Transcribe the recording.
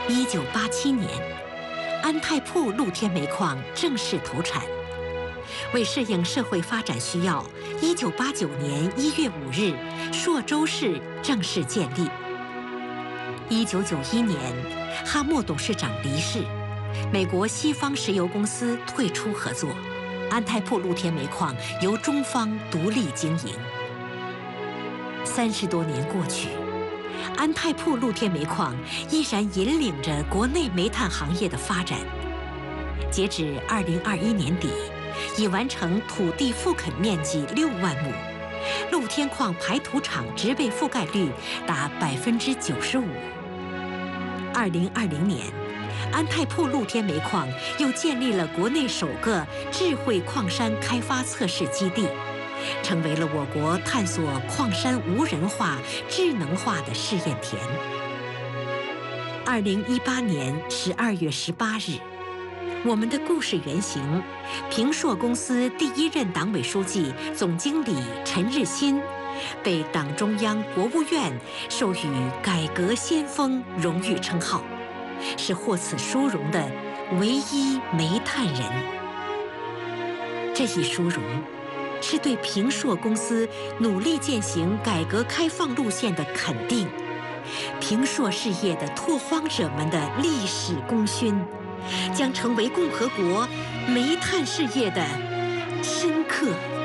1987年，安泰铺露天煤矿正式投产。为适应社会发展需要，1989年1月5日，朔州市正式建立。1991年，哈默董事长离世，美国西方石油公司退出合作，安泰铺露天煤矿由中方独立经营。30多年过去，安泰铺露天煤矿依然引领着国内煤炭行业的发展。截至2021年底，已完成土地复垦面积6万亩，露天矿排土场植被覆盖率达95%。2020年，安泰铺露天煤矿又建立了国内首个智慧矿山开发测试基地，成为了我国探索矿山无人化、智能化的试验田。2018年12月18日，我们的故事原型，平朔公司第1任党委书记、总经理陈日新，被党中央、国务院授予“改革先锋”荣誉称号，是获此殊荣的唯一煤炭人。这一殊荣，是对平朔公司努力践行改革开放路线的肯定，平朔事业的拓荒者们的历史功勋，将成为共和国煤炭事业的深刻